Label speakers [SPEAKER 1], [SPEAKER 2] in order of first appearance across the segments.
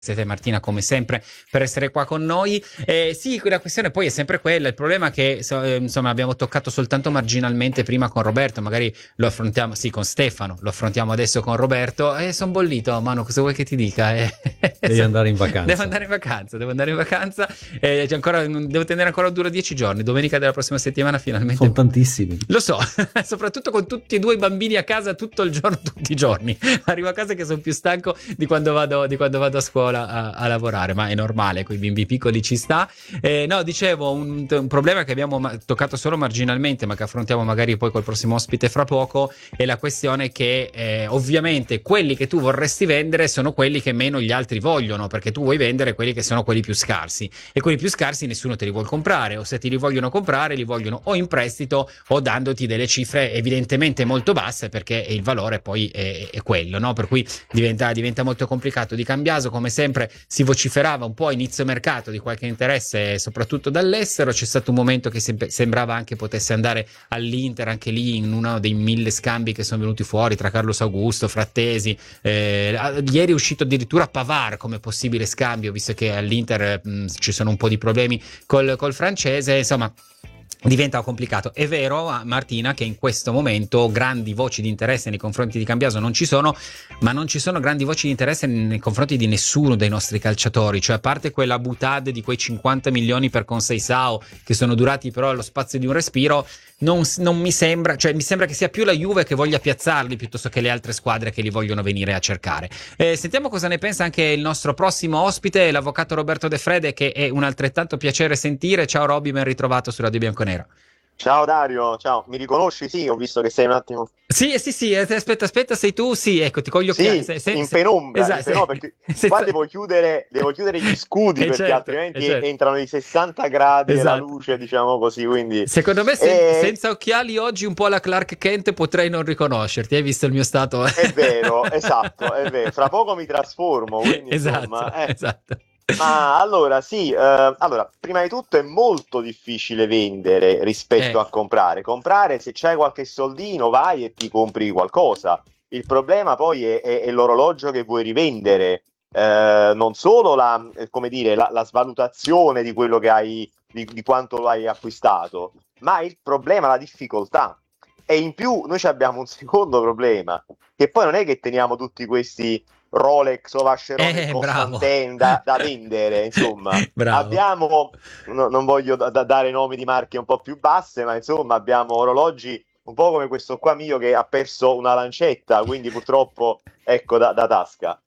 [SPEAKER 1] Siete Martina come sempre per essere qua con noi. Sì, la questione poi è sempre quella, il problema è che insomma abbiamo toccato soltanto marginalmente prima con Roberto, magari lo affrontiamo, sì, con Stefano, lo affrontiamo adesso con Roberto e sono bollito, Manu, cosa vuoi che ti dica?
[SPEAKER 2] Devi andare in
[SPEAKER 1] Devo
[SPEAKER 2] vacanza.
[SPEAKER 1] andare in vacanza, devo tenere ancora duro 10 giorni, domenica della prossima settimana
[SPEAKER 2] Sono
[SPEAKER 1] finalmente.
[SPEAKER 2] tantissimi.
[SPEAKER 1] Lo so, soprattutto con tutti e due i bambini a casa tutto il giorno, tutti i giorni. Arrivo a casa che sono più stanco di quando vado a scuola a lavorare, ma è normale, con i bimbi piccoli ci sta. No, dicevo, un problema che abbiamo toccato solo marginalmente, ma che affrontiamo magari poi col prossimo ospite fra poco, è la questione che ovviamente quelli che tu vorresti vendere sono quelli che meno gli altri vogliono, perché tu vuoi vendere quelli che sono quelli più scarsi, e quelli più scarsi nessuno te li vuole comprare, o se ti li vogliono comprare li vogliono o in prestito o dandoti delle cifre evidentemente molto basse, perché il valore poi è quello, no? Per cui diventa molto complicato. Di Cambiaso, come sempre, si vociferava un po' a inizio mercato di qualche interesse, soprattutto dall'estero. C'è stato un momento che sembrava anche potesse andare all'Inter, anche lì in uno dei 1000 scambi che sono venuti fuori tra Carlos Augusto, Frattesi. Ieri è uscito addirittura Pavard come possibile scambio, visto che all'Inter ci sono un po' di problemi col francese, insomma. Diventa complicato. È vero, Martina, che in questo momento grandi voci di interesse nei confronti di Cambiaso non ci sono, ma non ci sono grandi voci di interesse nei confronti di nessuno dei nostri calciatori, cioè a parte quella boutade di quei 50 milioni per Conceição, che sono durati però allo spazio di un respiro, non mi sembra, cioè mi sembra che sia più la Juve che voglia piazzarli piuttosto che le altre squadre che li vogliono venire a cercare. Sentiamo cosa ne pensa anche il nostro prossimo ospite, l'avvocato Roberto De Frede, che è un altrettanto piacere sentire. Ciao Roby, ben ritrovato su Radio Bianconero.
[SPEAKER 3] Ciao Dario, ciao, mi riconosci? Sì, ho visto che sei un attimo.
[SPEAKER 1] Sì, sì, sì, aspetta, sei tu? Sì, ecco, ti con gli occhiali.
[SPEAKER 3] Sì, in
[SPEAKER 1] Esatto,
[SPEAKER 3] penombra, perché qua devo chiudere gli scudi
[SPEAKER 1] è
[SPEAKER 3] perché
[SPEAKER 1] certo, è
[SPEAKER 3] altrimenti
[SPEAKER 1] certo.
[SPEAKER 3] entrano i 60 gradi e la
[SPEAKER 1] Esatto.
[SPEAKER 3] luce, diciamo così, quindi.
[SPEAKER 1] Secondo me
[SPEAKER 3] E,
[SPEAKER 1] senza occhiali oggi un po' la Clark Kent potrei non riconoscerti. Hai visto il mio stato?
[SPEAKER 3] è vero, esatto, è vero. Fra poco mi trasformo, quindi
[SPEAKER 1] Esatto,
[SPEAKER 3] insomma.
[SPEAKER 1] esatto.
[SPEAKER 3] Ma allora sì, allora, prima di tutto è molto difficile vendere rispetto
[SPEAKER 1] Eh,
[SPEAKER 3] a comprare. Comprare, se c'hai qualche soldino, vai e ti compri qualcosa. Il problema poi è l'orologio che vuoi rivendere, non solo come dire, la svalutazione di quello che hai, di quanto lo hai acquistato, ma il problema, la difficoltà. E in più noi ci abbiamo un secondo problema, che poi non è che teniamo tutti questi Rolex o Vacheron e
[SPEAKER 1] bravo.
[SPEAKER 3] Constantin da vendere, insomma.
[SPEAKER 1] Bravo.
[SPEAKER 3] Abbiamo, non voglio dare nomi di marche un po' più basse, ma insomma abbiamo orologi un po' come questo qua mio che ha perso una lancetta, quindi purtroppo ecco da tasca.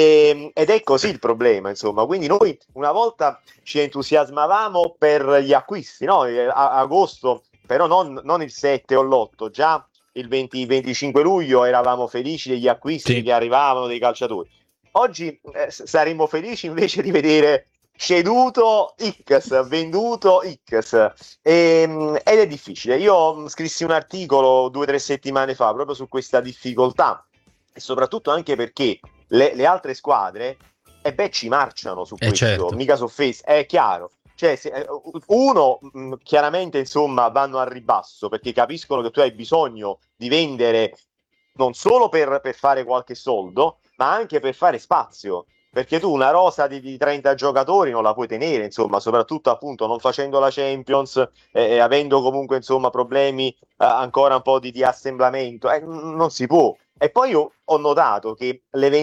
[SPEAKER 3] Ed è così il problema, insomma. Quindi noi una volta ci entusiasmavamo per gli acquisti, no? Agosto, però non il 7 o l'8, già il 20-25 luglio eravamo felici degli acquisti
[SPEAKER 1] Sì.
[SPEAKER 3] che arrivavano dei calciatori. Oggi saremmo felici invece di vedere ceduto X, venduto X. Ed è difficile. Io scrissi un articolo 2 o 3 settimane fa proprio su questa difficoltà e soprattutto anche perché le altre squadre ci marciano su questo,
[SPEAKER 1] Certo.
[SPEAKER 3] mica su Face, è chiaro. Cioè, uno, chiaramente, insomma, vanno al ribasso perché capiscono che tu hai bisogno di vendere non solo per fare qualche soldo, ma anche per fare spazio. Perché tu una rosa di 30 giocatori non la puoi tenere, insomma, soprattutto appunto non facendo la Champions e avendo comunque insomma problemi ancora un po' di assemblamento, non si può. E poi io ho notato che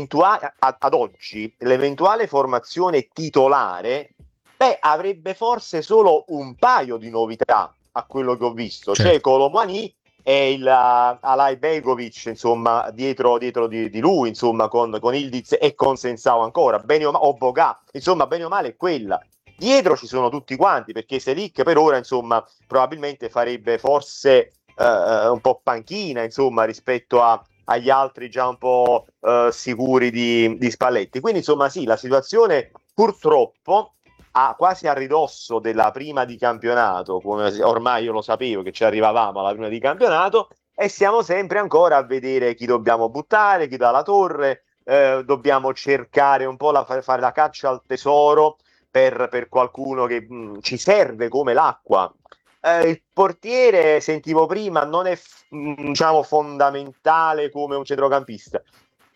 [SPEAKER 3] ad oggi l'eventuale formazione titolare avrebbe forse solo un paio di novità a quello che ho visto, cioè
[SPEAKER 1] Certo.
[SPEAKER 3] Colomani e Alay Begovic, insomma, dietro di lui, insomma, con Ildiz e con Sensao ancora, o Boga, insomma, bene o male è quella. Dietro ci sono tutti quanti, perché Selic per ora, insomma, probabilmente farebbe forse un po' panchina, insomma, rispetto agli altri già un po' sicuri di Spalletti. Quindi, insomma, sì, la situazione purtroppo quasi a ridosso della prima di campionato, come ormai io lo sapevo che ci arrivavamo alla prima di campionato, e siamo sempre ancora a vedere chi dobbiamo buttare, chi dà la torre, dobbiamo cercare un po' fare la caccia al tesoro per qualcuno che ci serve come l'acqua. Il portiere, sentivo prima, non è diciamo fondamentale come un centrocampista.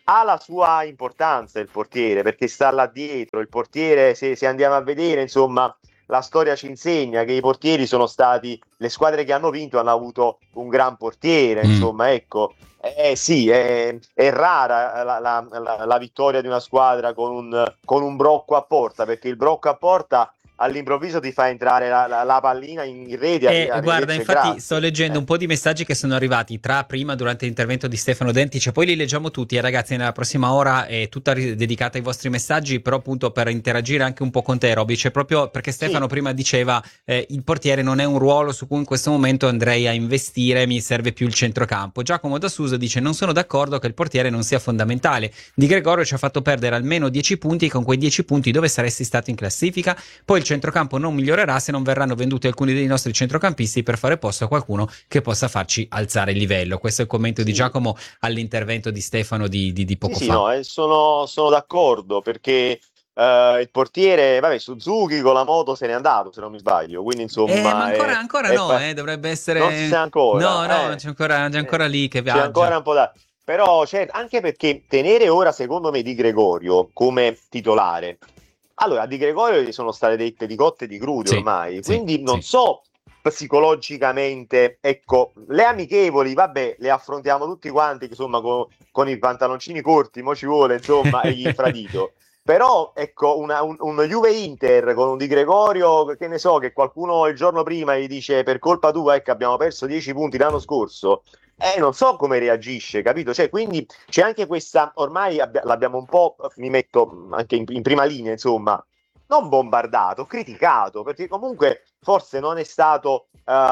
[SPEAKER 3] ha la sua importanza il portiere, perché sta là dietro. Il portiere, se andiamo a vedere, insomma, la storia ci insegna che i portieri sono stati, le squadre che hanno vinto hanno avuto un gran portiere, insomma, ecco. Sì, è rara la vittoria di una squadra con un brocco a porta, perché il brocco a porta all'improvviso ti fa entrare la pallina in rete.
[SPEAKER 1] Guarda, infatti sto leggendo un po' di messaggi che sono arrivati tra prima, durante l'intervento di Stefano Dentice, poi li leggiamo tutti, ragazzi. Nella prossima ora è tutta dedicata ai vostri messaggi, però appunto per interagire anche un po' con te, Roby, c'è proprio perché Stefano prima diceva il portiere non è un ruolo su cui in questo momento andrei a investire, mi serve più il centrocampo. Giacomo da Susa dice: non sono d'accordo che il portiere non sia fondamentale. Di Gregorio ci ha fatto perdere almeno 10 punti, e con quei 10 punti dove saresti stato in classifica? Poi il centrocampo non migliorerà se non verranno venduti alcuni dei nostri centrocampisti per fare posto a qualcuno che possa farci alzare il livello. Questo è il commento di Giacomo all'intervento di Stefano di poco fa.
[SPEAKER 3] No, sono d'accordo, perché il portiere, vabbè, Suzuki con la moto se n'è andato, se non mi sbaglio, quindi insomma
[SPEAKER 1] ma ancora no, dovrebbe essere,
[SPEAKER 3] non si sa ancora,
[SPEAKER 1] no, c'è ancora lì che viaggia,
[SPEAKER 3] c'è ancora un po' da... Però anche perché tenere ora, secondo me, Di Gregorio come titolare, allora Di Gregorio gli sono state dette di cotte e di crude ormai, quindi non so psicologicamente, ecco, le amichevoli, vabbè, le affrontiamo tutti quanti, insomma, con i pantaloncini corti, mo ci vuole, insomma, e gli infradito. Però, ecco, un Juve-Inter con un Di Gregorio, che ne so, che qualcuno il giorno prima gli dice per colpa tua, ecco, abbiamo perso 10 punti l'anno scorso, non so come reagisce, capito? Cioè, quindi c'è anche questa, ormai l'abbiamo un po', mi metto anche in prima linea, insomma, non bombardato, criticato, perché comunque forse non è stato,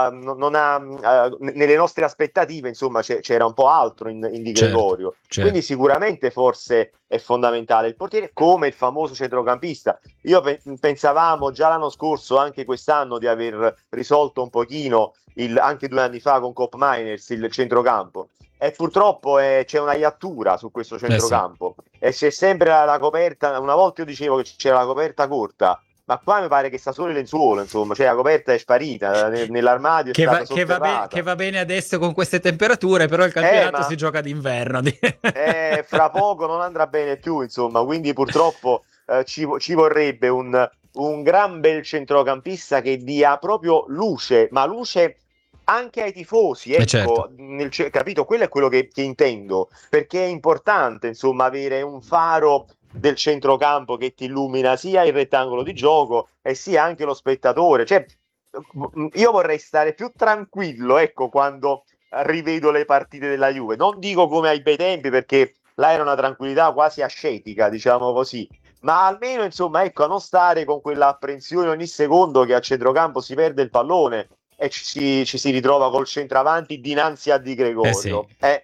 [SPEAKER 3] nelle nostre aspettative, insomma, c'era un po' altro in Di Gregorio.
[SPEAKER 1] Certo.
[SPEAKER 3] Quindi sicuramente forse è fondamentale il portiere, come il famoso centrocampista. Io pensavamo già l'anno scorso, anche quest'anno, di aver risolto un pochino, anche 2 anni fa con Cop Miners, il centrocampo. E purtroppo c'è una iattura su questo centrocampo e c'è sempre la coperta. Una volta io dicevo che c'era la coperta corta, ma qua mi pare che sta solo il lenzuolo, insomma, cioè la coperta è sparita nell'armadio, che
[SPEAKER 1] va bene adesso con queste temperature, però il campionato si gioca d'inverno.
[SPEAKER 3] Fra poco non andrà bene più, insomma, quindi purtroppo ci vorrebbe un gran bel centrocampista che dia proprio luce, ma luce anche ai tifosi, ecco, capito? Quello è quello che intendo, perché è importante, insomma, avere un faro del centrocampo che ti illumina sia il rettangolo di gioco e sia anche lo spettatore. Cioè, io vorrei stare più tranquillo, ecco, quando rivedo le partite della Juve. Non dico come ai bei tempi, perché là era una tranquillità quasi ascetica, diciamo così, ma almeno, insomma, ecco, a non stare con quella apprensione ogni secondo che a centrocampo si perde il pallone e ci si ritrova col centravanti dinanzi a Di Gregorio.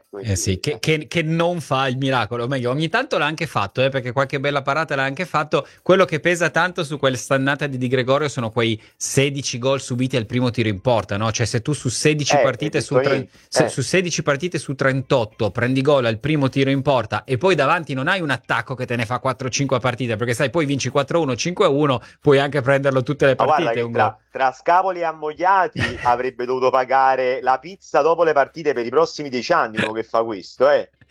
[SPEAKER 1] Che non fa il miracolo, o meglio, ogni tanto l'ha anche fatto, perché qualche bella parata l'ha anche fatto. Quello che pesa tanto su quelle stannate di Gregorio sono quei 16 gol subiti al primo tiro in porta, no? Cioè, se tu su 16 partite su 16 partite su 38 prendi gol al primo tiro in porta e poi davanti non hai un attacco che te ne fa 4-5 partite, perché sai, poi vinci 4-1, 5-1, puoi anche prenderlo tutte le partite.
[SPEAKER 3] Guarda, tra scapoli e ammogliati avrebbe dovuto pagare la pizza dopo le partite per i prossimi 10 anni, che fa questo,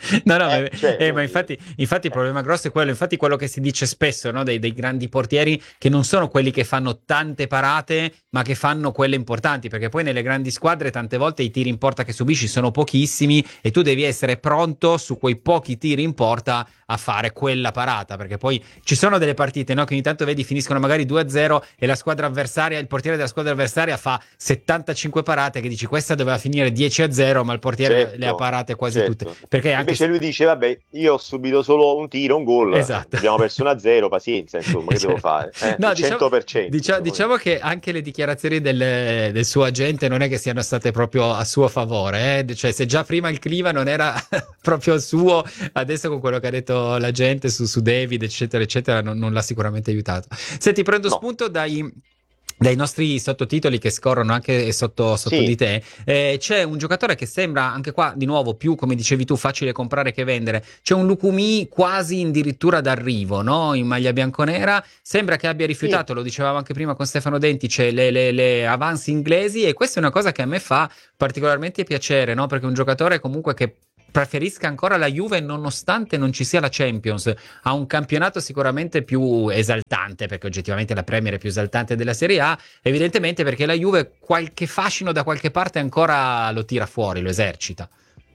[SPEAKER 1] ma infatti il problema grosso è quello. Infatti quello che si dice spesso, no, dei grandi portieri, che non sono quelli che fanno tante parate, ma che fanno quelle importanti, perché poi nelle grandi squadre tante volte i tiri in porta che subisci sono pochissimi e tu devi essere pronto su quei pochi tiri in porta a fare quella parata, perché poi ci sono delle partite, no, che ogni tanto vedi finiscono magari 2-0 e la squadra avversaria, il portiere della squadra avversaria fa 75 parate, che dici questa doveva finire 10-0, ma il portiere le ha parate quasi tutte, perché anche
[SPEAKER 3] invece lui dice vabbè, io ho subito solo un tiro, un gol, abbiamo perso 1-0, pazienza, insomma, che devo fare?
[SPEAKER 1] No,
[SPEAKER 3] 100%.
[SPEAKER 1] Diciamo che anche le dichiarazioni del suo agente non è che siano state proprio a suo favore, cioè se già prima il clima non era proprio suo, adesso con quello che ha detto la gente su David eccetera eccetera non l'ha sicuramente aiutato. Senti, prendo spunto dai nostri sottotitoli che scorrono anche sotto di te. C'è un giocatore che sembra, anche qua di nuovo, più come dicevi tu, facile comprare che vendere. C'è un Lukumi quasi addirittura d'arrivo, no? In maglia bianconera, sembra che abbia rifiutato, lo dicevamo anche prima con Stefano Dentice, le avance inglesi, e questa è una cosa che a me fa particolarmente piacere, no? Perché è un giocatore comunque che preferisca ancora la Juve nonostante non ci sia la Champions. Ha un campionato sicuramente più esaltante, perché oggettivamente la Premier è più esaltante della Serie A, evidentemente perché la Juve qualche fascino da qualche parte ancora lo tira fuori, lo esercita.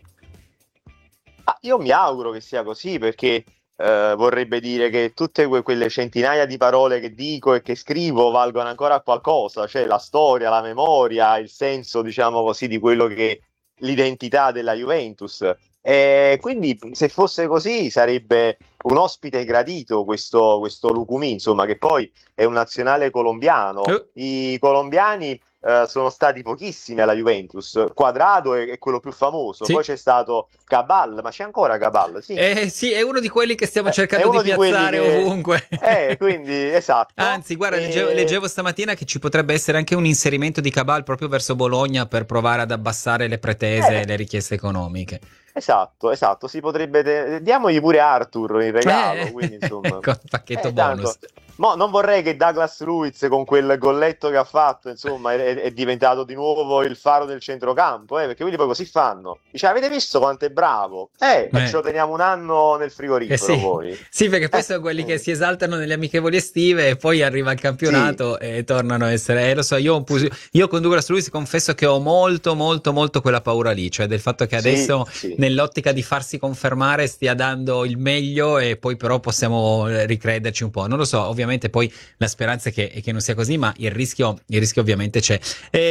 [SPEAKER 3] Io mi auguro che sia così, perché vorrebbe dire che tutte quelle centinaia di parole che dico e che scrivo valgono ancora qualcosa, cioè la storia, la memoria, il senso, diciamo così, di quello che l'identità della Juventus. E quindi, se fosse così, sarebbe un ospite gradito questo Lucumí, insomma, che poi è un nazionale colombiano. I colombiani sono stati pochissimi alla Juventus. Quadrado è quello più famoso,
[SPEAKER 1] Sì.
[SPEAKER 3] poi c'è stato Cabal, ma c'è ancora Cabal? Sì.
[SPEAKER 1] Sì, è uno di quelli che stiamo
[SPEAKER 3] È
[SPEAKER 1] cercando di
[SPEAKER 3] uno di quelli
[SPEAKER 1] piazzare
[SPEAKER 3] che...
[SPEAKER 1] ovunque.
[SPEAKER 3] quindi, esatto.
[SPEAKER 1] Anzi, guarda, leggevo stamattina che ci potrebbe essere anche un inserimento di Cabal proprio verso Bologna per provare ad abbassare le pretese e le richieste economiche.
[SPEAKER 3] Esatto, si potrebbe... Diamogli pure Arthur in regalo, quindi insomma...
[SPEAKER 1] Ecco, pacchetto
[SPEAKER 3] Tanto...
[SPEAKER 1] bonus.
[SPEAKER 3] Non vorrei che Douglas Luiz, con quel golletto che ha fatto, insomma, è diventato di nuovo il faro del centrocampo, perché quelli poi così fanno. Dice, avete visto quanto è bravo? E ce lo teniamo un anno nel frigorifero
[SPEAKER 1] sì.
[SPEAKER 3] poi.
[SPEAKER 1] Sì, perché poi sono quelli che si esaltano nelle amichevoli estive e poi arriva il campionato e tornano a essere... lo so, io con Douglas Luiz confesso che ho molto quella paura lì, cioè del fatto che adesso nell'ottica di farsi confermare stia dando il meglio e poi però possiamo ricrederci un po'. Non lo so, ovviamente poi la speranza è che non sia così, ma il rischio ovviamente c'è.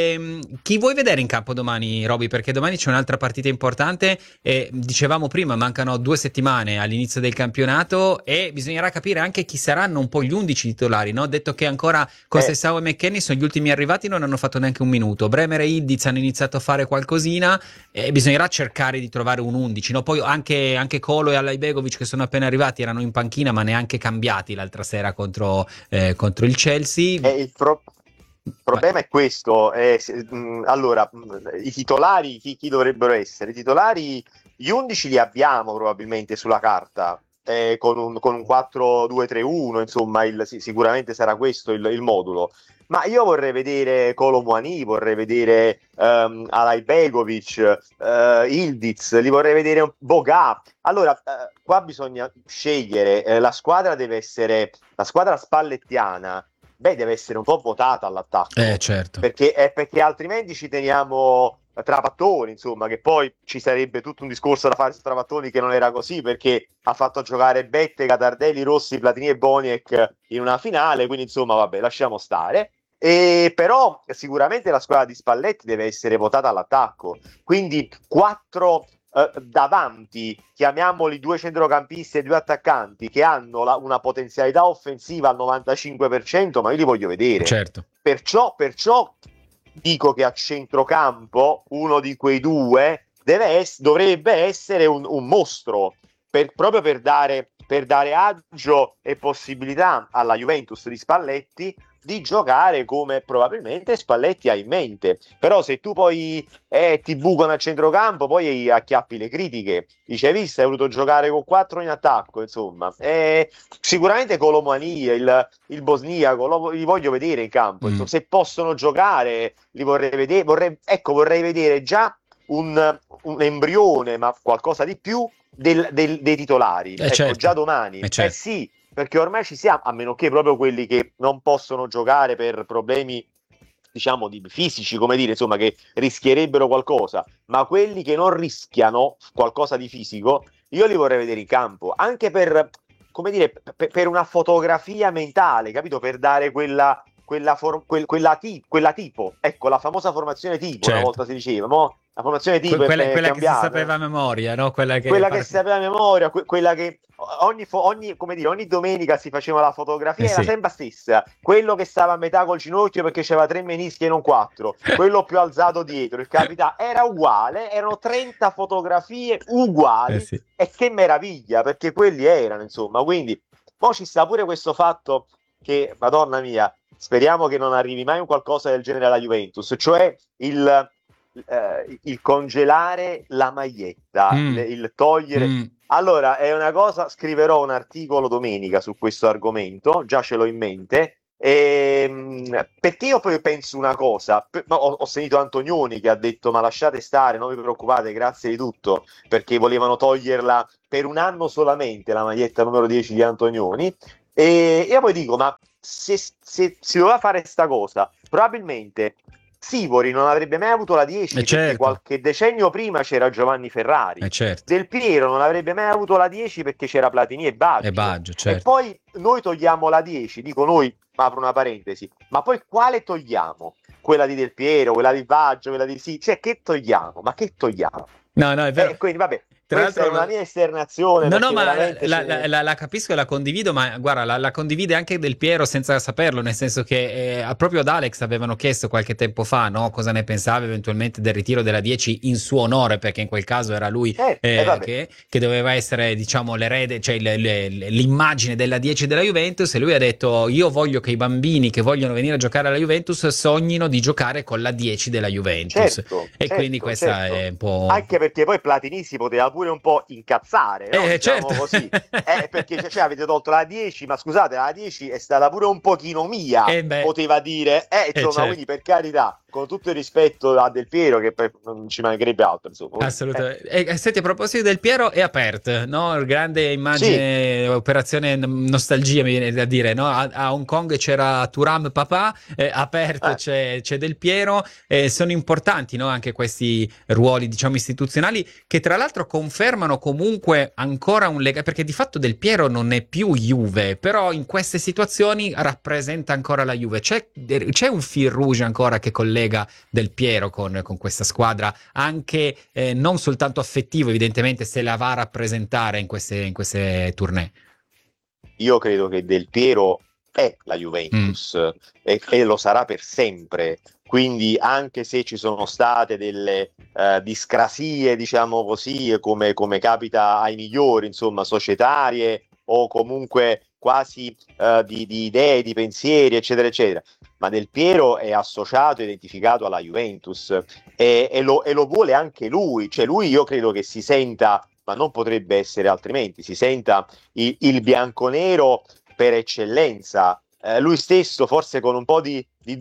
[SPEAKER 1] Chi vuoi vedere in campo domani, Roby? Perché domani c'è un'altra partita importante e dicevamo prima, mancano 2 settimane all'inizio del campionato e bisognerà capire anche chi saranno un po' gli 11 titolari, no? Detto che ancora Conceição e McKennie sono gli ultimi arrivati, non hanno fatto neanche un minuto. Bremer e Ildiz hanno iniziato a fare qualcosina e bisognerà cercare di trovare un 11, no? Poi anche Kolo e Alajbegovic che sono appena arrivati erano in panchina ma neanche cambiati l'altra sera contro il Chelsea.
[SPEAKER 3] Il problema è questo. Allora, i titolari, chi dovrebbero essere? I titolari, gli 11 li abbiamo probabilmente sulla carta, con un 4-2-3-1, insomma, sicuramente sarà questo il modulo. Ma io vorrei vedere Kolo Muani, vorrei vedere Alajbegovic, Ildiz, li vorrei vedere Boga. Allora, qua bisogna scegliere. La squadra deve essere la squadra spallettiana. Deve essere un po' votata all'attacco.
[SPEAKER 1] Certo.
[SPEAKER 3] Perché altrimenti ci teniamo Trapattoni, insomma, che poi ci sarebbe tutto un discorso da fare su Trapattoni che non era così, perché ha fatto giocare Bettega, Tardelli, Rossi, Platini e Boniek in una finale, quindi insomma, vabbè, lasciamo stare. Però sicuramente la squadra di Spalletti deve essere votata all'attacco, quindi 4 davanti, chiamiamoli 2 centrocampisti e 2 attaccanti che hanno una potenzialità offensiva al 95%, ma io li voglio vedere.
[SPEAKER 1] Certo.
[SPEAKER 3] Perciò dico che a centrocampo uno di quei due dovrebbe essere un mostro, proprio per dare agio e possibilità alla Juventus di Spalletti di giocare come probabilmente Spalletti ha in mente. Però se tu poi ti bucano a centrocampo, poi acchiappi le critiche. Dice, visto, hai voluto giocare con 4 in attacco, insomma. Sicuramente Kolo Muani, il bosniaco, li voglio vedere in campo. Insomma, se possono giocare, li vorrei vedere. Vorrei vedere già un embrione, ma qualcosa di più dei titolari.
[SPEAKER 1] Certo.
[SPEAKER 3] Già domani.
[SPEAKER 1] Certo.
[SPEAKER 3] Sì, perché ormai ci siamo, a meno che proprio quelli che non possono giocare per problemi, diciamo, fisici, come dire, insomma, che rischierebbero qualcosa, ma quelli che non rischiano qualcosa di fisico, io li vorrei vedere in campo, anche per, come dire, per una fotografia mentale, capito? Per dare quella tipo, ecco, la famosa formazione tipo, certo. Una volta si diceva, la formazione tipo
[SPEAKER 1] quella che si sapeva a memoria, no? Quella che si
[SPEAKER 3] sapeva a memoria, quella che ogni domenica si faceva la fotografia, era sempre la stessa, quello che stava a metà col ginocchio perché c'aveva 3 menischi e non 4, quello più alzato dietro, il capitano, era uguale, erano 30 fotografie uguali, e che meraviglia, perché quelli erano, insomma, quindi poi ci sta pure questo fatto che, madonna mia, speriamo che non arrivi mai un qualcosa del genere alla Juventus, cioè il congelare la maglietta, il togliere. Allora, è una cosa, scriverò un articolo domenica su questo argomento, già ce l'ho in mente, Perché io poi penso una cosa, ho sentito Antonioni che ha detto ma lasciate stare, non vi preoccupate, grazie di tutto, perché volevano toglierla per un anno solamente la maglietta numero 10 di Antonioni, e io poi dico ma se si doveva fare sta cosa, probabilmente Sivori non avrebbe mai avuto la 10 perché
[SPEAKER 1] certo.
[SPEAKER 3] qualche decennio prima c'era Giovanni Ferrari,
[SPEAKER 1] Certo.
[SPEAKER 3] Del Piero non avrebbe mai avuto la 10 perché c'era Platini e Baggio,
[SPEAKER 1] Certo.
[SPEAKER 3] e poi noi togliamo la 10, dico noi, apro una parentesi, ma poi quale togliamo? Quella di Del Piero, quella di Baggio, quella di sì, cioè che togliamo? Ma che togliamo?
[SPEAKER 1] No, è vero.
[SPEAKER 3] Quindi vabbè,
[SPEAKER 1] Tra
[SPEAKER 3] questa è
[SPEAKER 1] l'altro,
[SPEAKER 3] una mia esternazione,
[SPEAKER 1] no,
[SPEAKER 3] perché
[SPEAKER 1] ma
[SPEAKER 3] veramente
[SPEAKER 1] la capisco e la condivido, ma guarda, la condivide anche Del Piero senza saperlo, nel senso che proprio ad Alex avevano chiesto qualche tempo fa, no, cosa ne pensava eventualmente del ritiro della 10 in suo onore, perché in quel caso era lui che doveva essere, diciamo, l'erede, cioè l'immagine della 10 della Juventus, e lui ha detto io voglio che i bambini che vogliono venire a giocare alla Juventus sognino di giocare con la 10 della Juventus, quindi questa è un po'...
[SPEAKER 3] Anche perché poi Platini si poteva pure un po' incazzare, no? Diciamo
[SPEAKER 1] certo.
[SPEAKER 3] Così. Perché avete tolto la 10, ma scusate, la 10 è stata pure un pochino mia, poteva dire, insomma,
[SPEAKER 1] certo.
[SPEAKER 3] Quindi per carità, con tutto il rispetto a Del Piero, che non ci mancherebbe altro, insomma.
[SPEAKER 1] Assolutamente. Senti, a proposito del Piero, è aperto, no? Grande immagine, operazione nostalgia, mi viene da dire, no? A Hong Kong c'era Thuram Papà, aperto c'è Del Piero, sono importanti, no? Anche questi ruoli, diciamo, istituzionali, che tra l'altro confermano comunque ancora un legame, perché di fatto Del Piero non è più Juve, però in queste situazioni rappresenta ancora la Juve. C'è un fil rouge ancora che collega Del Piero con questa squadra, anche non soltanto affettivo, evidentemente se la va a rappresentare in queste tournée.
[SPEAKER 3] Io credo che Del Piero è la Juventus e lo sarà per sempre, quindi anche se ci sono state delle discrasie, diciamo così, come capita ai migliori, insomma, societarie o comunque quasi di idee, di pensieri, eccetera, eccetera, ma Del Piero è associato, identificato alla Juventus e lo vuole anche lui, cioè lui io credo che si senta, ma non potrebbe essere altrimenti, si senta il bianconero per eccellenza. Lui stesso, forse con un po' di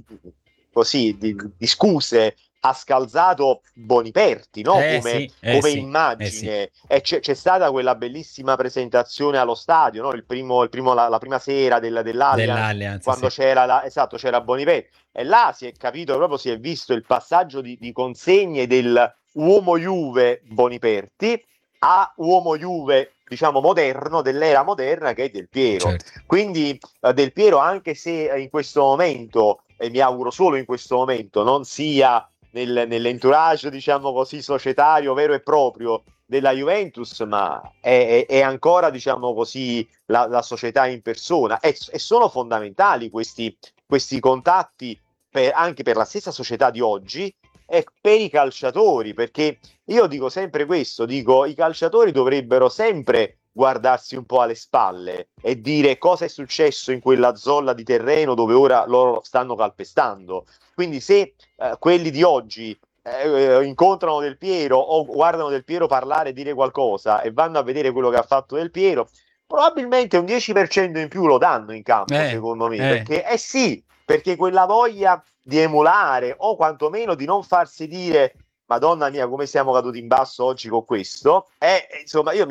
[SPEAKER 3] scuse, ha scalzato Boniperti, no? Come immagine. E c'è stata quella bellissima presentazione allo stadio, no? La prima sera dell'Allianz, quando c'era Boniperti. E là si è capito, proprio si è visto il passaggio di consegne del uomo Juve Boniperti a uomo Juve, diciamo, moderno, dell'era moderna, che è Del Piero.
[SPEAKER 1] Certo.
[SPEAKER 3] Quindi Del Piero, anche se in questo momento, e mi auguro solo in questo momento, non sia nell'entourage, diciamo così, societario vero e proprio della Juventus, ma è ancora, diciamo così, la società in persona, e sono fondamentali questi contatti anche per la stessa società di oggi e per i calciatori, perché io dico sempre questo, i calciatori dovrebbero sempre guardarsi un po' alle spalle e dire cosa è successo in quella zolla di terreno dove ora loro stanno calpestando. Quindi se quelli di oggi incontrano Del Piero o guardano Del Piero parlare e dire qualcosa e vanno a vedere quello che ha fatto Del Piero, probabilmente un 10% in più lo danno in campo, secondo me, perché sì, perché quella voglia di emulare o quantomeno di non farsi dire Madonna mia come siamo caduti in basso oggi con questo, insomma io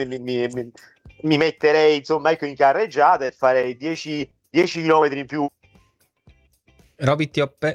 [SPEAKER 3] mi metterei, insomma, ecco, in carreggiata e farei 10 chilometri in più.
[SPEAKER 1] Roby,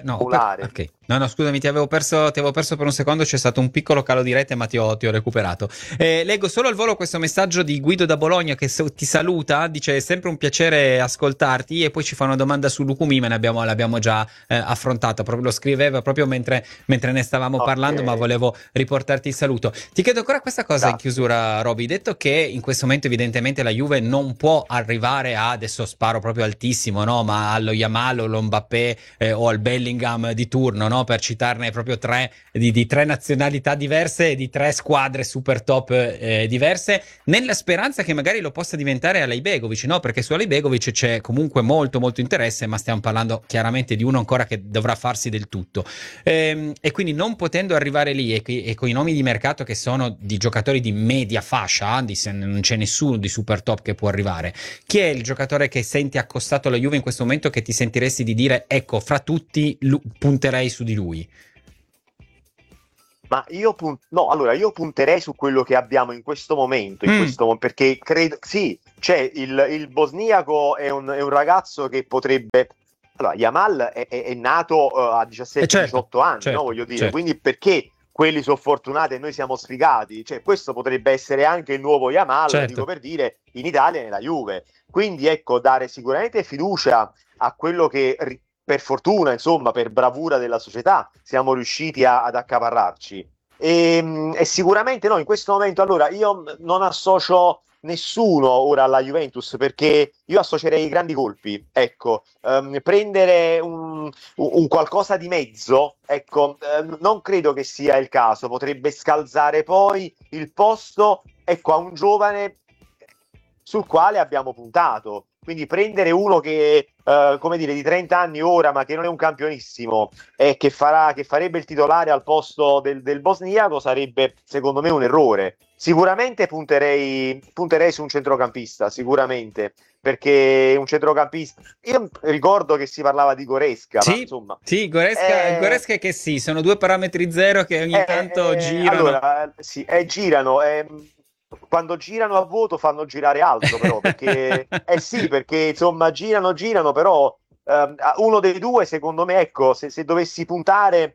[SPEAKER 1] ok. No, scusami, ti avevo perso per un secondo, c'è stato un piccolo calo di rete, ma ti ho recuperato. Leggo solo al volo questo messaggio di Guido da Bologna che ti saluta, dice è sempre un piacere ascoltarti, e poi ci fa una domanda su Lukumi, ma l'abbiamo già affrontata, proprio lo scriveva proprio mentre ne stavamo parlando, ma volevo riportarti il saluto. Ti chiedo ancora questa cosa in chiusura, Roby, detto che in questo momento evidentemente la Juve non può arrivare adesso sparo proprio altissimo, no, ma allo Yamal o allo Mbappé o al Bellingham di turno, no? no? Per citarne proprio tre di tre nazionalità diverse e di tre squadre super top diverse, nella speranza che magari lo possa diventare Alaibegovic, no? Perché su Alaibegovic c'è comunque molto molto interesse, ma stiamo parlando chiaramente di uno ancora che dovrà farsi del tutto, e quindi non potendo arrivare lì e con i nomi di mercato che sono di giocatori di media fascia, non c'è nessuno di super top che può arrivare, chi è il giocatore che senti accostato alla Juve in questo momento che ti sentiresti di dire ecco, fra tutti punterei su di lui?
[SPEAKER 3] Ma io punterei su quello che abbiamo in questo momento, perché credo, sì, c'è il bosniaco, è un ragazzo che potrebbe. Allora, Yamal è nato a 17-18 anni,
[SPEAKER 1] certo,
[SPEAKER 3] no? Voglio dire,
[SPEAKER 1] certo.
[SPEAKER 3] Quindi perché quelli sono fortunati e noi siamo sfigati? Cioè, questo potrebbe essere anche il nuovo Yamal,
[SPEAKER 1] Certo.
[SPEAKER 3] dico per dire, in Italia e nella Juve. Quindi, ecco, dare sicuramente fiducia a quello che, per fortuna, insomma, per bravura della società, siamo riusciti ad accaparrarci. E sicuramente no, in questo momento, allora, io non associo nessuno ora alla Juventus, perché io associerei i grandi colpi, ecco, prendere un qualcosa di mezzo, ecco, non credo che sia il caso, potrebbe scalzare poi il posto, ecco, a un giovane sul quale abbiamo puntato. Quindi prendere uno che, come dire, di 30 anni ora, ma che non è un campionissimo, e che farebbe il titolare al posto del bosniaco, sarebbe secondo me un errore. Sicuramente punterei su un centrocampista, sicuramente, perché un centrocampista. Io ricordo che si parlava di Goretzka,
[SPEAKER 1] sì,
[SPEAKER 3] ma insomma.
[SPEAKER 1] Sì, Goretzka che sì, sono due parametri zero che ogni tanto girano.
[SPEAKER 3] Allora, sì, girano. Quando girano a vuoto fanno girare altro, però, perché sì, perché insomma girano, però uno dei due, secondo me, ecco, se dovessi puntare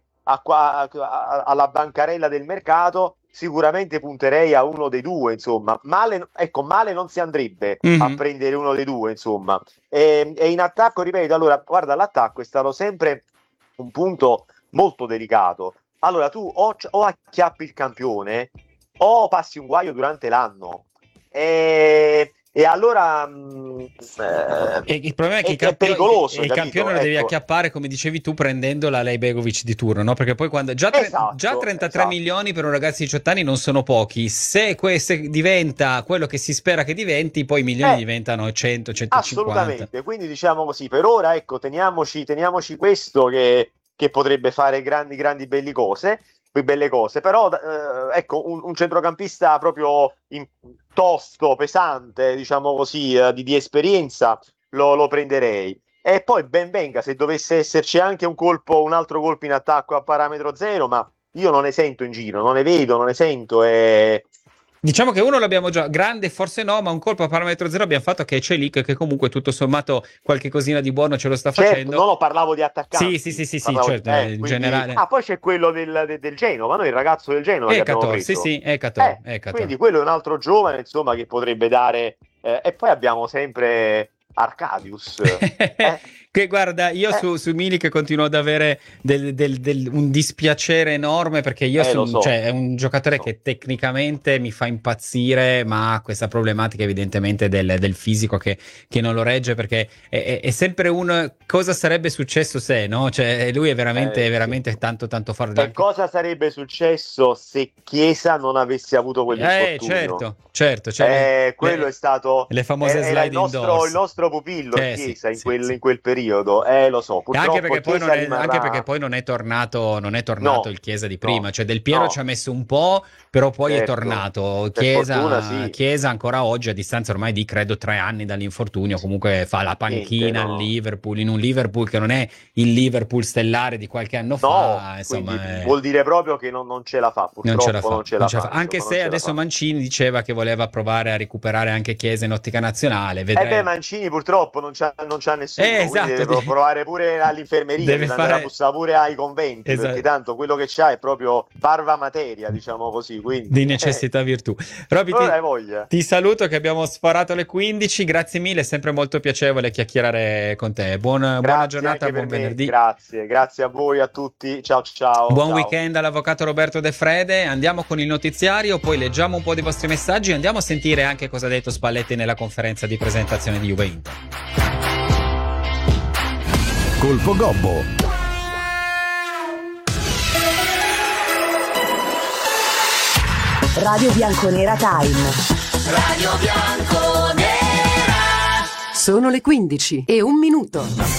[SPEAKER 3] alla bancarella del mercato, sicuramente punterei a uno dei due, insomma. Male non si andrebbe a prendere uno dei due, insomma. E in attacco, ripeto, allora, guarda, l'attacco è stato sempre un punto molto delicato. Allora, tu o acchiappi il campione o passi un guaio durante l'anno, e allora
[SPEAKER 1] il problema è che
[SPEAKER 3] è pericoloso,
[SPEAKER 1] il campione lo devi acchiappare, come dicevi tu, prendendo la Alaibegovic di turno, no? Perché poi quando già 33 milioni per un ragazzo di 18 anni non sono pochi. Se diventa quello che si spera che diventi, poi i milioni diventano 100, 150.
[SPEAKER 3] Assolutamente, quindi diciamo così, per ora, ecco, teniamoci questo che potrebbe fare grandi belle cose, però ecco, un centrocampista proprio tosto, pesante, diciamo così, di esperienza, lo prenderei. E poi ben venga se dovesse esserci anche un altro colpo in attacco a parametro zero, ma io non ne sento in giro, non ne vedo, non ne sento.
[SPEAKER 1] Diciamo che uno l'abbiamo già, grande forse no, ma un colpo a parametro zero abbiamo fatto, che è Celik, che comunque tutto sommato qualche cosina di buono ce lo sta facendo.
[SPEAKER 3] No, parlavo di attaccanti.
[SPEAKER 1] Sì, certo, in generale.
[SPEAKER 3] Poi c'è quello del Genova, noi il ragazzo del Genova che abbiamo preso.
[SPEAKER 1] Sì, Ecator.
[SPEAKER 3] Quindi quello è un altro giovane, insomma, che potrebbe dare. E poi abbiamo sempre Arcadius.
[SPEAKER 1] Che guarda, io su Milik continuo ad avere un dispiacere enorme, perché io cioè, è un giocatore che tecnicamente mi fa impazzire, ma ha questa problematica evidentemente del fisico che non lo regge, perché è sempre cosa sarebbe successo se, no? Cioè lui è veramente tanto forte.
[SPEAKER 3] E cosa sarebbe successo se Chiesa non avesse avuto quell'infortunio?
[SPEAKER 1] Certo.
[SPEAKER 3] Quello è stato
[SPEAKER 1] le famose slide
[SPEAKER 3] il nostro pupillo Chiesa in quel periodo. Lo so, purtroppo
[SPEAKER 1] anche perché poi non è tornato il Chiesa di prima, cioè Del Piero ci ha messo un po', però poi è tornato. Chiesa ancora oggi, a distanza ormai di credo 3 anni dall'infortunio, comunque fa la panchina al Liverpool, in un Liverpool che non è il Liverpool stellare di qualche anno fa, insomma,
[SPEAKER 3] vuol dire proprio che non ce la fa, purtroppo non ce la fa.
[SPEAKER 1] Anche se adesso Mancini diceva che voleva provare a recuperare anche Chiesa in ottica nazionale.
[SPEAKER 3] Mancini purtroppo non c'ha nessuno,
[SPEAKER 1] esatto,
[SPEAKER 3] deve provare pure all'infermeria, deve andare a bussare pure ai conventi, perché tanto quello che c'ha è proprio parva materia, diciamo così, quindi
[SPEAKER 1] di necessità virtù. Robby, ti saluto, che abbiamo sforato le 15, grazie mille, è sempre molto piacevole chiacchierare con te. Buona giornata, buon venerdì.
[SPEAKER 3] Grazie a voi, a tutti, ciao.
[SPEAKER 1] Buon weekend all'avvocato Roberto De Frede. Andiamo con il notiziario, poi leggiamo un po' dei vostri messaggi, andiamo a sentire anche cosa ha detto Spalletti nella conferenza di presentazione di Juve Inter.
[SPEAKER 2] Colpo Gobbo. Radio Bianconera Time.
[SPEAKER 4] Radio Bianconera.
[SPEAKER 2] Sono le 15:01.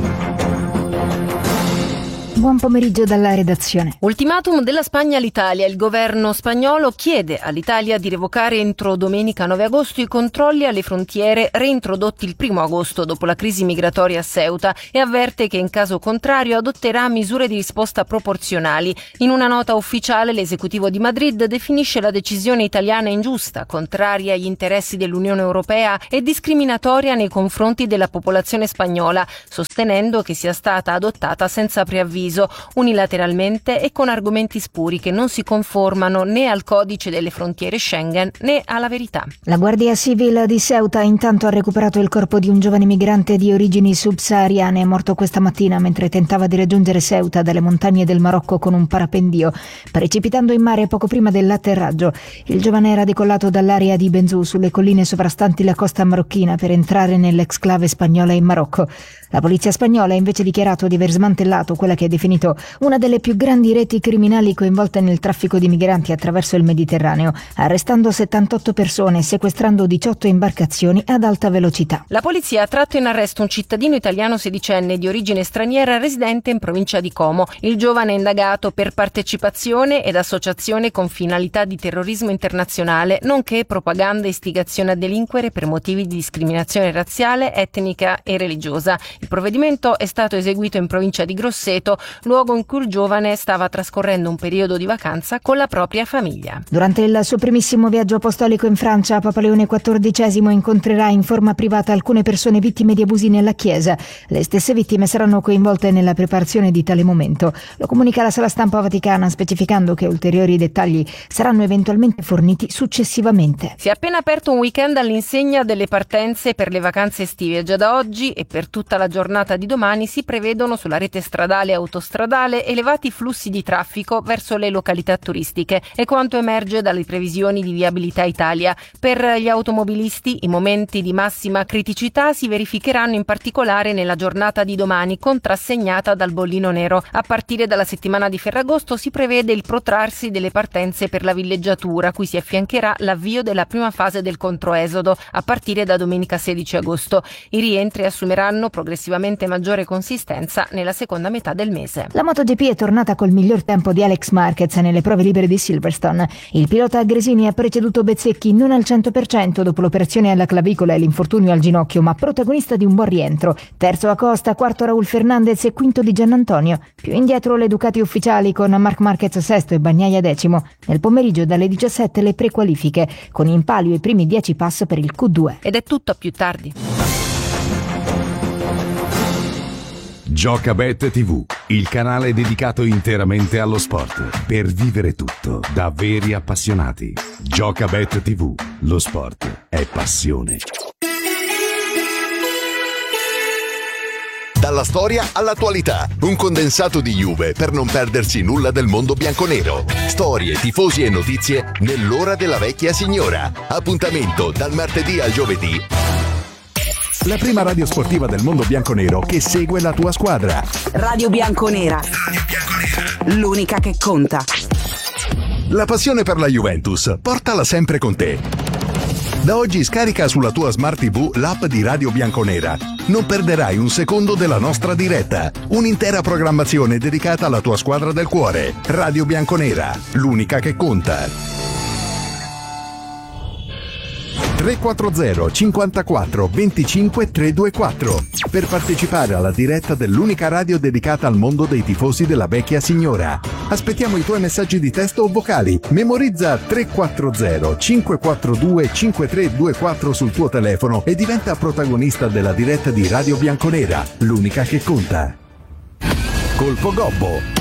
[SPEAKER 5] Buon pomeriggio dalla redazione.
[SPEAKER 6] Ultimatum della Spagna all'Italia. Il governo spagnolo chiede all'Italia di revocare entro domenica 9 agosto i controlli alle frontiere reintrodotti il 1 agosto dopo la crisi migratoria a Ceuta e avverte che in caso contrario adotterà misure di risposta proporzionali. In una nota ufficiale l'esecutivo di Madrid definisce la decisione italiana ingiusta, contraria agli interessi dell'Unione Europea e discriminatoria nei confronti della popolazione spagnola, sostenendo che sia stata adottata senza preavviso, unilateralmente e con argomenti spuri che non si conformano né al codice delle frontiere Schengen né alla verità.
[SPEAKER 5] La Guardia Civil di Ceuta intanto ha recuperato il corpo di un giovane migrante di origini subsahariane morto questa mattina mentre tentava di raggiungere Ceuta dalle montagne del Marocco con un parapendio, precipitando in mare poco prima dell'atterraggio. Il giovane era decollato dall'area di Benzou sulle colline sovrastanti la costa marocchina per entrare nell'exclave spagnola in Marocco. La polizia spagnola ha invece dichiarato di aver smantellato quella che ha definito una delle più grandi reti criminali coinvolte nel traffico di migranti attraverso il Mediterraneo, arrestando 78 persone e sequestrando 18 imbarcazioni ad alta velocità.
[SPEAKER 6] La polizia ha tratto in arresto un cittadino italiano sedicenne di origine straniera residente in provincia di Como. Il giovane è indagato per partecipazione ed associazione con finalità di terrorismo internazionale, nonché propaganda e istigazione a delinquere per motivi di discriminazione razziale, etnica e religiosa. Il provvedimento è stato eseguito in provincia di Grosseto, luogo in cui il giovane stava trascorrendo un periodo di vacanza con la propria famiglia.
[SPEAKER 5] Durante il suo primissimo viaggio apostolico in Francia, Papa Leone XIV incontrerà in forma privata alcune persone vittime di abusi nella Chiesa. Le stesse vittime saranno coinvolte nella preparazione di tale momento. Lo comunica la Sala Stampa Vaticana, specificando che ulteriori dettagli saranno eventualmente forniti successivamente.
[SPEAKER 6] Si è appena aperto un weekend all'insegna delle partenze per le vacanze estive. Già da oggi e per tutta la giornata di domani si prevedono sulla rete stradale e autostradale elevati flussi di traffico verso le località turistiche. È quanto emerge dalle previsioni di Viabilità Italia. Per gli automobilisti i momenti di massima criticità si verificheranno in particolare nella giornata di domani, contrassegnata dal bollino nero. A partire dalla settimana di Ferragosto si prevede il protrarsi delle partenze per la villeggiatura, cui si affiancherà l'avvio della prima fase del controesodo a partire da domenica 16 agosto. I rientri assumeranno progressivamente maggiore consistenza nella seconda metà del mese.
[SPEAKER 5] La MotoGP è tornata col miglior tempo di Alex Marquez nelle prove libere di Silverstone. Il pilota Gresini ha preceduto Bezzecchi non al 100% dopo l'operazione alla clavicola e l'infortunio al ginocchio, ma protagonista di un buon rientro. Terzo Acosta, quarto Raul Fernandez e quinto Di Giannantonio. Più indietro le Ducati ufficiali con Marc Marquez sesto e Bagnaia decimo. Nel pomeriggio dalle 17 le prequalifiche, con in palio i primi 10 pass per il Q2.
[SPEAKER 6] Ed è tutto, a più tardi.
[SPEAKER 7] Giocabet TV, il canale dedicato interamente allo sport, per vivere tutto da veri appassionati. Giocabet TV, lo sport è passione.
[SPEAKER 8] Dalla storia all'attualità, un condensato di Juve per non perdersi nulla del mondo bianconero. Storie, tifosi e notizie nell'ora della vecchia signora. Appuntamento dal martedì al giovedì.
[SPEAKER 7] La prima radio sportiva del mondo bianconero che segue la tua squadra.
[SPEAKER 2] Radio Bianconera. L'unica che conta.
[SPEAKER 8] La passione per la Juventus, portala sempre con te. Da oggi scarica sulla tua Smart TV l'app di Radio Bianconera. Non perderai un secondo della nostra diretta. Un'intera programmazione dedicata alla tua squadra del cuore. Radio Bianconera, l'unica che conta.
[SPEAKER 7] 340 54 25 324 per partecipare alla diretta dell'unica radio dedicata al mondo dei tifosi della vecchia signora. Aspettiamo i tuoi messaggi di testo o vocali. Memorizza 340 542 5324 sul tuo telefono e diventa protagonista della diretta di Radio Bianconera, l'unica che conta. Colpo Gobbo,